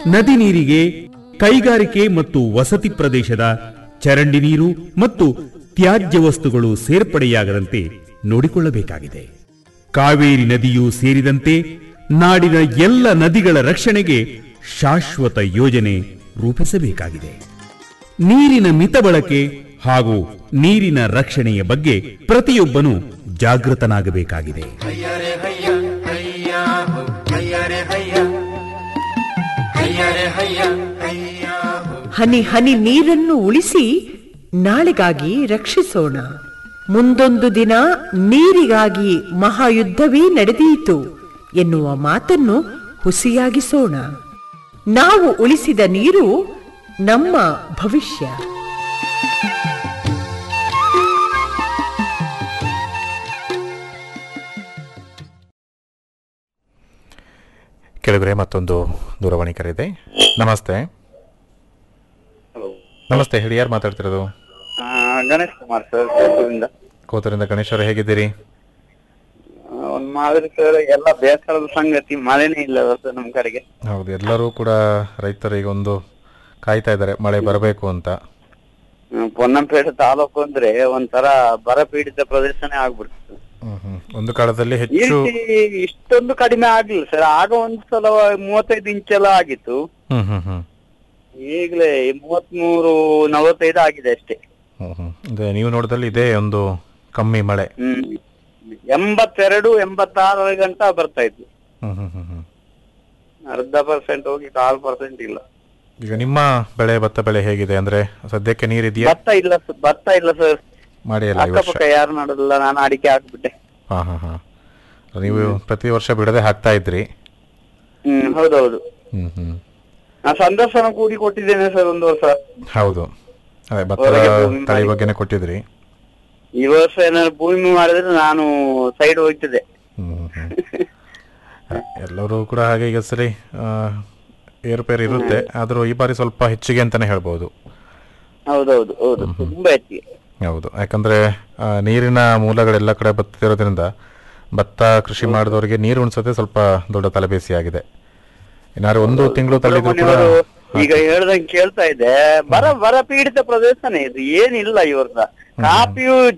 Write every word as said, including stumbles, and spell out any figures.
ನದಿ ನೀರಿಗೆ ಕೈಗಾರಿಕೆ ಮತ್ತು ವಸತಿ ಪ್ರದೇಶದ ಚರಂಡಿ ನೀರು ಮತ್ತು ತ್ಯಾಜ್ಯ ವಸ್ತುಗಳು ಸೇರ್ಪಡೆಯಾಗದಂತೆ ನೋಡಿಕೊಳ್ಳಬೇಕಾಗಿದೆ. ಕಾವೇರಿ ನದಿಯೂ ಸೇರಿದಂತೆ ನಾಡಿನ ಎಲ್ಲ ನದಿಗಳ ರಕ್ಷಣೆಗೆ ಶಾಶ್ವತ ಯೋಜನೆ ರೂಪಿಸಬೇಕಾಗಿದೆ. ನೀರಿನ ಮಿತ ಬಳಕೆ ಹಾಗೂ ನೀರಿನ ರಕ್ಷಣೆಯ ಬಗ್ಗೆ ಪ್ರತಿಯೊಬ್ಬನೂ ಜಾಗೃತನಾಗಬೇಕಾಗಿದೆ. ಹನಿ ಹನಿ ನೀರನ್ನು ಉಳಿಸಿ ನಾಳೆಗಾಗಿ ರಕ್ಷಿಸೋಣ. ಮುಂದೊಂದು ದಿನ ನೀರಿಗಾಗಿ ಮಹಾಯುದ್ಧವೇ ನಡೆದೀತು ಎನ್ನುವ ಮಾತನ್ನು ಹುಸಿಯಾಗಿಸೋಣ. ನಾವು ಉಳಿಸಿದ ನೀರು ನಮ್ಮ ಭವಿಷ್ಯ. ಕೆಳಗಡೆ ಮತ್ತೊಂದು ದೂರವಾಣಿ ಕರೆ ಇದೆ. ನಮಸ್ತೆ. ನಮಸ್ತೆ, ಹೇಳಿ, ಯಾರು ಮಾತಾಡ್ತಿರೋದು? ಗಣೇಶ್ ಕುಮಾರ್ ಸರ್, ಕೋತೂರಿಂದ. ಕೋತೂರಿಂದ. ಗಣೇಶ್ ಅವರು ಹೇಗಿದ್ದೀರಿ? ಒಂದ್ ಮಾದರಿ ಸರ್, ಎಲ್ಲ ಬೇಸರದ ಸಂಗತಿ, ಮಳೆನೇ ಇಲ್ಲ ಸರ್ ನಮ್ ಕಡೆಗೆ. ಹೌದು, ಎಲ್ಲರೂ ಕೂಡ ರೈತರಿಗೆ ಒಂದು ಕಾಯ್ತಾ ಇದ್ದಾರೆ ಮಳೆ ಬರಬೇಕು ಅಂತ. ಪೊನ್ನಂಪೇಟೆ ತಾಲೂಕು ಅಂದ್ರೆ ಒಂಥರ ಬರ ಪೀಡಿತ ಪ್ರದೇಶನೇ ಆಗ್ಬಿಡ್ತು. ಒಂದು ಕಾಲದಲ್ಲಿ ಹೆಚ್ಚು ಇಷ್ಟೊಂದು ಕಡಿಮೆ ಆಗ್ಲಿಲ್ಲ ಸರ್. ಆಗ ಒಂದ್ ಸಲ ಮೂವತ್ತೈದು ಇಂಚೆಲ್ಲ ಆಗಿತ್ತು. ಈಗಲೇ ಮೂವತ್ಮೂರು ನಲವತ್ತೈದು ಆಗಿದೆ ಅಷ್ಟೇ. ನೀವು ನೋಡಿದಲ್ಲಿ ಇದೇ ಒಂದು ಕಮ್ಮಿ ಮಳೆ. ಹ್ಮ್ ಎಂಬತ್ತೆರಡು ಎಂಬತ್ತಾರರ ಗಂಟ ಬರ್ತಾ ಇತ್ತು. ಅರ್ಧ ಪರ್ಸೆಂಟ್ ಹೋಗಿ ಕಾಲ್ ಪರ್ಸೆಂಟ್ ಇಲ್ಲ. ಈಗ ನಿಮ್ಮ ಬೆಳೆ ಭತ್ತ ಬೆಳೆ ಹೇಗಿದೆ? ಅಂದ್ರೆ ಸದ್ಯಕ್ಕೆ ನೀರಿದೆಯಾ? ಭತ್ತ ಇಲ್ಲ ಭತ್ತ ಇಲ್ಲ ಸರ್, ಮಾಡಿ ಅಲ್ಲ ಅಕ್ಕಪಕ್ಕ ಯಾರು ಮಾಡೋದಿಲ್ಲ. ನಾನು ಅಡಿಕೆ ಹಾಕ್ಬಿಟ್ಟೆ. ಹಾ ಹಾ ಹಾ ನೀವು ಪ್ರತಿ ವರ್ಷ ಬಿಡದೆ ಹಾಕ್ತಾ ಇದ್ರಿ? ಹ್ಮ್ ಹೌದೌದು. ಹ್ಮ್ ಹ್ಮ್ ನಾ ಸಂದರ್ಶನ ಕೂಡಿ ಕೊಟ್ಟಿದ್ದೇನೆ ಸರ್ ಒಂದು ವರ್ಷ. ಹೌದು, ಅದೇ ಭತ್ತದ ತಳಿ ಬಗ್ಗೆನೆ ಕೊಟ್ಟಿದ್ರಿ. ಈ ವರ್ಷ ಏನಾದ್ರು ಭೂಮಿ ಮಾಡಿದ್ರೆ ನಾನು ಸೈಡ್ ಹೋಗ್ತಿದ್ದೆ. ಹ್ಮ್ ಎಲ್ಲರೂ ಕೂಡ ಹಾಗೆ ಈಗ ಸರಿ ಏರುಪೇರು ಇರುತ್ತೆ, ಆದ್ರೂ ಈ ಬಾರಿ ಸ್ವಲ್ಪ ಹೆಚ್ಚಿಗೆ ಅಂತಾನೆ ಹೇಳ್ಬಹುದು. ಹೌದೌದು ಹೌದು, ತುಂಬಾ ಹೆಚ್ಚಿಗೆ. ಹೌದು, ಯಾಕಂದ್ರೆ ನೀರಿನ ಮೂಲಗಳೆಲ್ಲ ಕಡೆ ಬತ್ತಿರೋದ್ರಿಂದ ಭತ್ತ ಕೃಷಿ ಮಾಡಿದವರಿಗೆ ನೀರು ಉಣಿಸೋದೇ ಸ್ವಲ್ಪ ದೊಡ್ಡ ತಲೆಬೇಸಿ ಆಗಿದೆ. ಏನಾದ್ರು ಒಂದು ತಿಂಗಳು ತಳ್ಳಿದ್ರು ಕೂಡ ಈಗ ಹೇಳ್ದಂಗೆ ಕೇಳ್ತಾ ಇದೆ. ಬರ ಬರ ಪೀಡಿತ ಪ್ರದೇಶನೇ ಇದು, ಏನಿಲ್ಲ ಈ ವರ್ಷ. ಕಾಪಿಯು